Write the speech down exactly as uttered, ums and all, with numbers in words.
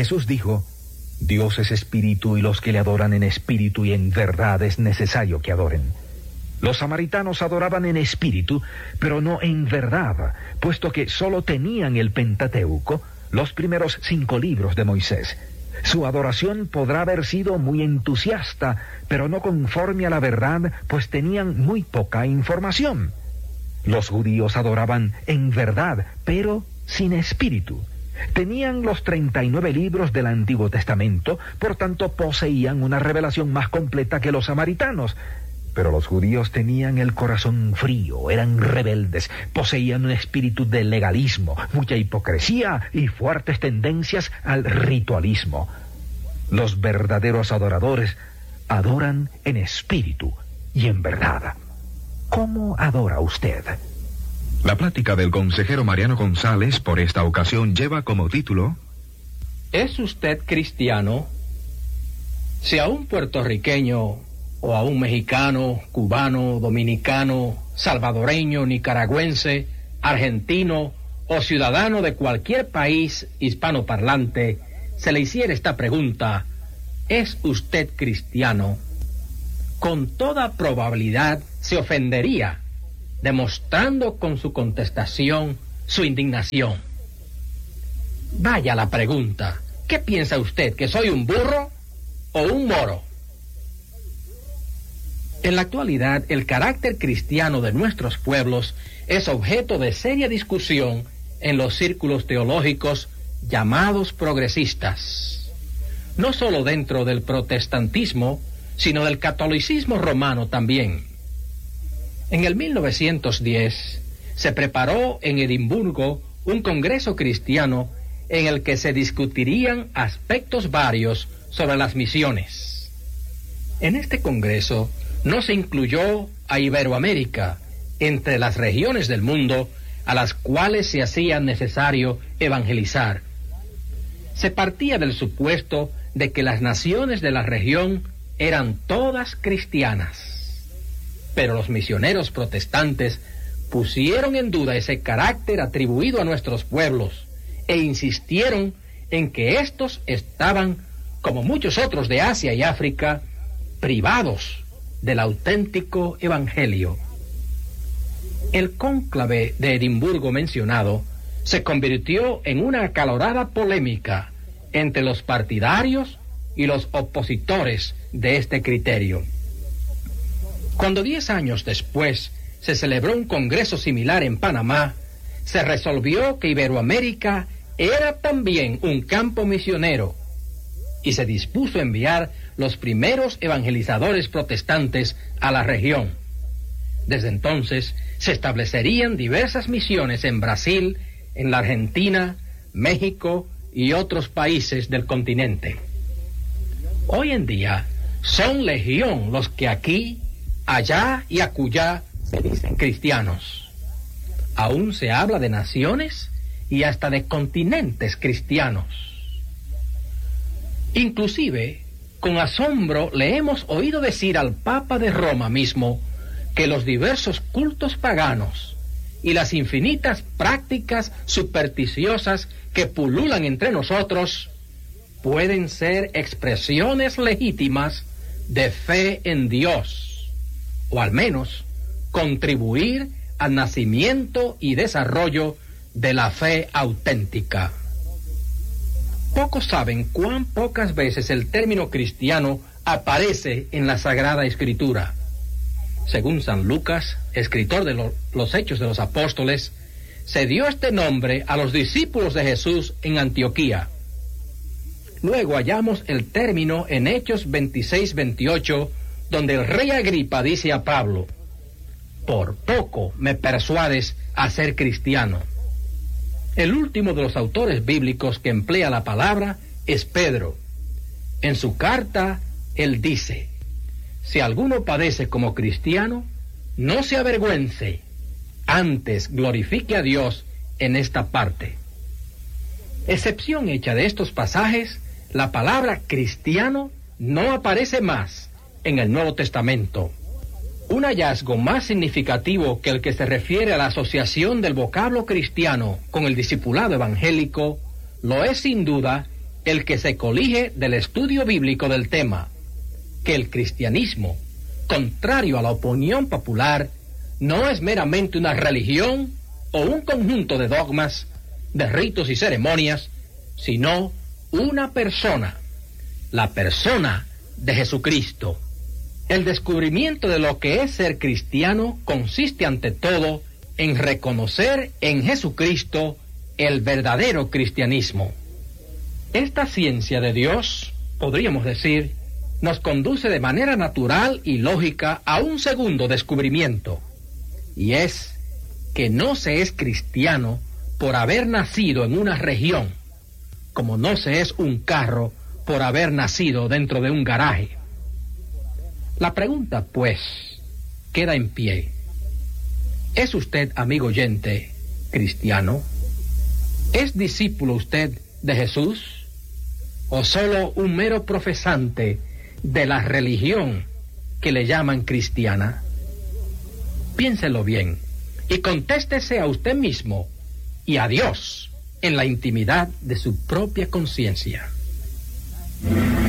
Jesús dijo: Dios es espíritu y los que le adoran en espíritu y en verdad es necesario que adoren. Los samaritanos adoraban en espíritu, pero no en verdad, puesto que solo tenían el Pentateuco, los primeros cinco libros de Moisés. Su adoración podrá haber sido muy entusiasta, pero no conforme a la verdad, pues tenían muy poca información. Los judíos adoraban en verdad, pero sin espíritu. Tenían los treinta y nueve libros del Antiguo Testamento, por tanto poseían una revelación más completa que los samaritanos. Pero los judíos tenían el corazón frío, eran rebeldes, poseían un espíritu de legalismo, mucha hipocresía y fuertes tendencias al ritualismo. Los verdaderos adoradores adoran en espíritu y en verdad. ¿Cómo adora usted? La plática del consejero Mariano González por esta ocasión lleva como título: ¿Es usted cristiano? Si a un puertorriqueño o a un mexicano, cubano, dominicano, salvadoreño, nicaragüense, argentino o ciudadano de cualquier país hispanoparlante se le hiciera esta pregunta: ¿es usted cristiano?, con toda probabilidad se ofendería, demostrando con su contestación su indignación. Vaya la pregunta: ¿qué piensa usted, que soy un burro o un moro? En la actualidad, el carácter cristiano de nuestros pueblos es objeto de seria discusión en los círculos teológicos llamados progresistas, no solo dentro del protestantismo, sino del catolicismo romano también. En el mil novecientos diez se preparó en Edimburgo un congreso cristiano en el que se discutirían aspectos varios sobre las misiones. En este congreso no se incluyó a Iberoamérica entre las regiones del mundo a las cuales se hacía necesario evangelizar. Se partía del supuesto de que las naciones de la región eran todas cristianas, pero los misioneros protestantes pusieron en duda ese carácter atribuido a nuestros pueblos e insistieron en que éstos estaban, como muchos otros de Asia y África, privados del auténtico evangelio. El cónclave de Edimburgo mencionado se convirtió en una acalorada polémica entre los partidarios y los opositores de este criterio. Cuando diez años después se celebró un congreso similar en Panamá, se resolvió que Iberoamérica era también un campo misionero y se dispuso a enviar los primeros evangelizadores protestantes a la región. Desde entonces se establecerían diversas misiones en Brasil, en la Argentina, México y otros países del continente. Hoy en día son legión los que aquí, allá y acullá se dicen cristianos. Aún se habla de naciones y hasta de continentes cristianos. Inclusive, con asombro le hemos oído decir al Papa de Roma mismo que los diversos cultos paganos y las infinitas prácticas supersticiosas que pululan entre nosotros pueden ser expresiones legítimas de fe en Dios, o al menos contribuir al nacimiento y desarrollo de la fe auténtica. Pocos saben cuán pocas veces el término cristiano aparece en la Sagrada Escritura. Según San Lucas, escritor de lo, los Hechos de los Apóstoles, se dio este nombre a los discípulos de Jesús en Antioquía. Luego hallamos el término en Hechos veintiséis veintiocho, donde el rey Agripa dice a Pablo: por poco me persuades a ser cristiano. El último de los autores bíblicos que emplea la palabra es Pedro. En su carta, él dice: si alguno padece como cristiano, no se avergüence, antes glorifique a Dios en esta parte. Excepción hecha de estos pasajes, la palabra cristiano no aparece más en el Nuevo Testamento. Un hallazgo más significativo que el que se refiere a la asociación del vocablo cristiano con el discipulado evangélico lo es sin duda el que se colige del estudio bíblico del tema, que el cristianismo, contrario a la opinión popular, no es meramente una religión o un conjunto de dogmas, de ritos y ceremonias, sino una persona, la persona de Jesucristo. El descubrimiento de lo que es ser cristiano consiste ante todo en reconocer en Jesucristo el verdadero cristianismo. Esta ciencia de Dios, podríamos decir, nos conduce de manera natural y lógica a un segundo descubrimiento, y es que no se es cristiano por haber nacido en una región, como no se es un carro por haber nacido dentro de un garaje. La pregunta, pues, queda en pie. ¿Es usted, amigo oyente, cristiano? ¿Es discípulo usted de Jesús? ¿O solo un mero profesante de la religión que le llaman cristiana? Piénselo bien y contéstese a usted mismo y a Dios en la intimidad de su propia conciencia.